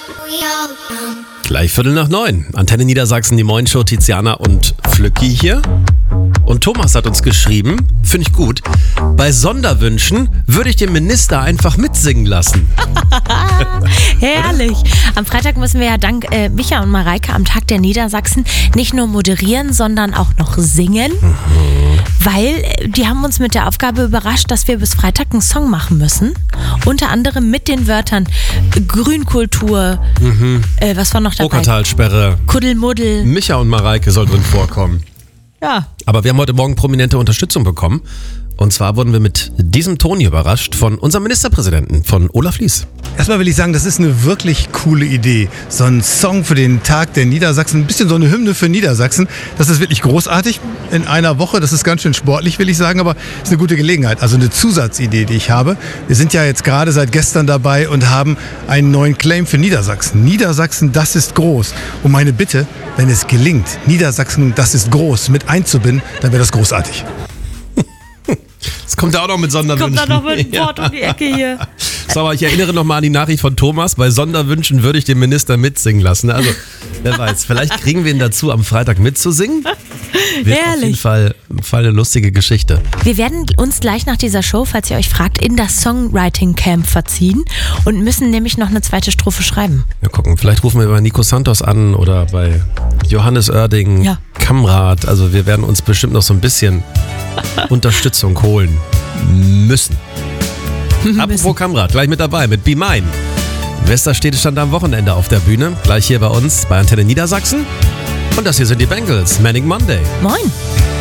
Gleich 8:45. Antenne Niedersachsen, die Morning-Show, Tiziana und Flücki hier. Und Thomas hat uns geschrieben, finde ich gut, bei Sonderwünschen würde ich den Minister einfach mitsingen lassen. Herrlich. Am Freitag müssen wir ja dank Micha und Mareike am Tag der Niedersachsen nicht nur moderieren, sondern auch noch singen. Weil die haben uns mit der Aufgabe überrascht, dass wir bis Freitag einen Song machen müssen. Unter anderem mit den Wörtern Grünkultur, was war noch dabei? Okertalsperre. Kuddelmuddel. Micha und Mareike soll drin vorkommen. Ja. Aber wir haben heute Morgen prominente Unterstützung bekommen. Und zwar wurden wir mit diesem Ton hier überrascht von unserem Ministerpräsidenten, von Olaf Lies. Erstmal will ich sagen, das ist eine wirklich coole Idee. So ein Song für den Tag der Niedersachsen, ein bisschen so eine Hymne für Niedersachsen. Das ist wirklich großartig in einer Woche. Das ist ganz schön sportlich, will ich sagen, aber ist eine gute Gelegenheit. Also eine Zusatzidee, die ich habe. Wir sind ja jetzt gerade seit gestern dabei und haben einen neuen Claim für Niedersachsen. Niedersachsen, das ist groß. Und meine Bitte, wenn es gelingt, Niedersachsen, das ist groß, mit einzubinden, dann wäre das großartig. Das kommt ja auch noch mit Sonderwünschen. Kommt da noch mit einem Wort um die Ecke hier. So, aber ich erinnere nochmal an die Nachricht von Thomas. Bei Sonderwünschen würde ich den Minister mitsingen lassen. Also, wer weiß, vielleicht kriegen wir ihn dazu, am Freitag mitzusingen. Wird auf jeden Fall eine lustige Geschichte. Wir werden uns gleich nach dieser Show, falls ihr euch fragt, in das Songwriting Camp verziehen und müssen nämlich noch eine zweite Strophe schreiben. Wir gucken, vielleicht rufen wir bei Nico Santos an oder bei Johannes Oerding, Ja. Kamrat. Also wir werden uns bestimmt noch so ein bisschen Unterstützung holen müssen. Apropos Kamrat, gleich mit dabei mit Be Mine. Westerstede stand am Wochenende auf der Bühne, gleich hier bei uns bei Antenne Niedersachsen. Und das hier sind die Bengals, Manic Monday. Moin.